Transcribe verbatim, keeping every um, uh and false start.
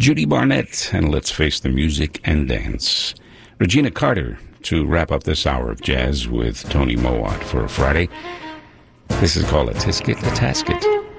Judy Barnett, and Let's Face the Music and Dance. Regina Carter to wrap up this hour of jazz with Tony Mowat for a Friday. This is called A Tisket, A Tasket.